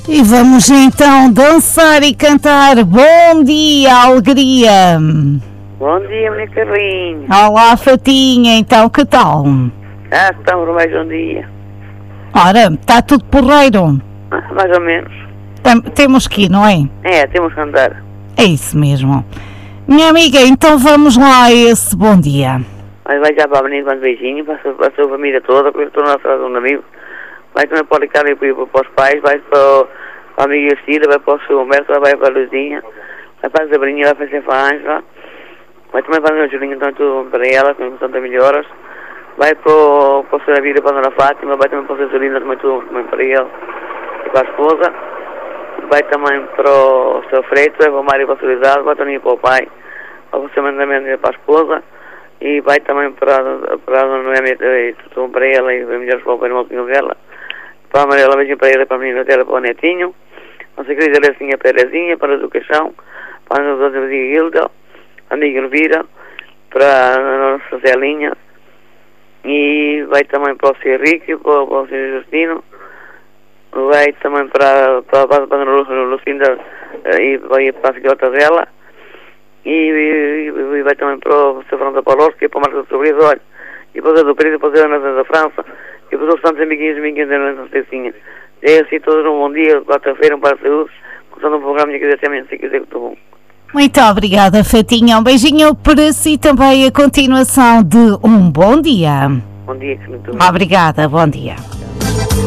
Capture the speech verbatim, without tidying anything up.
E vamos então dançar e cantar. Bom dia, alegria. Bom dia, minha Carlinhos. Olá, Fatinha, então que tal? Ah, estamos mais um dia. Ora, está tudo porreiro? Ah, mais ou menos. Tem, temos que ir, não é? É, temos que andar. É isso mesmo. Minha amiga, então vamos lá a esse bom dia. Mas vai já para a avenida, manda beijinho, para a, sua, para a sua família toda, porque eu estou na frase de um amigo. Vai também para o Ricardo e para, para os pais, vai para, o, para a amiga Cida, vai para o seu Humberto, vai para a Luzinha, vai para a Zabrinha, vai para a Cefa Ângela, vai também para a minha Julinha, então tudo para ela, com tantas melhoras. Vai para o, para o Sra. Vida, para a Dona Fátima, vai também para o Sra. Linda, também tudo também para ele e para a esposa. Vai também para o seu Freito, vai para o Mário, para a Solidariedade, vai também para o pai, para o seu mandamento para a esposa. E vai também para, para a Dona Noemi, tudo para ela e melhores para o pai irmão dela. Para a Mariela, beijinho para ela, para a menina dela, para o netinho. Nossa querida Lecinha Perezinha, para a educação, para a nossa amiga Hilda, a amiga Elvira, para a nossa Zelinha. E vai também para o Sr. Henrique, para, para o Sr. Justino. Vai também para, para, para, para a Dona Lucinda e vai para a filhota dela. E, e, e vai também para o seu Fernando Palosco e para o Marcos Sobrinho, olha. E para o Zé do Período, para o Zé Ana da França. E para os tantos amiguinhos e amiguinhas da nossa Cecinha. É assim, todos um bom dia, quarta-feira, um par de saúde. Contando um programa que quiser amanhã, se quiser, que estou bom. Muito obrigada, Fatinha. Um beijinho para si também. A continuação de um bom dia. Bom dia, que muito bom. Obrigada, bom dia.